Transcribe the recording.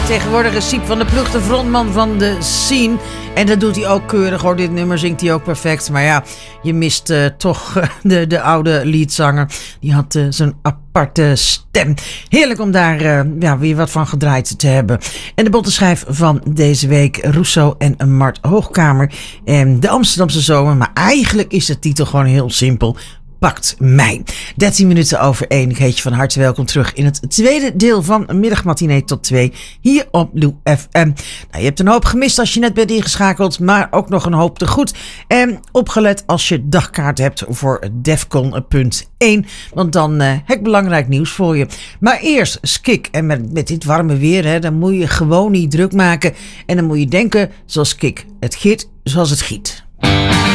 Tegenwoordig is Siep van der Ploeg de frontman van de Scene. En dat doet hij ook keurig hoor. Dit nummer zingt hij ook perfect. Maar ja, je mist toch de oude leadzanger. Die had zo'n aparte stem. Heerlijk om daar weer wat van gedraaid te hebben. En de botte schijf van deze week. Rousseau en Mart Hoogkamer. En de Amsterdamse zomer. Maar eigenlijk is de titel gewoon heel simpel. Pakt mij. 13 minuten over 1. Ik heet je van harte welkom terug in het tweede deel van Middagmatinee tot 2 hier op Lou FM. Nou, je hebt een hoop gemist als je net bent ingeschakeld, maar ook nog een hoop te goed. En opgelet als je dagkaart hebt voor Defcon.1, want dan heb ik belangrijk nieuws voor je. Maar eerst Skik. En met dit warme weer, dan moet je gewoon niet druk maken. En dan moet je denken zoals Kik. Het giet zoals het giet.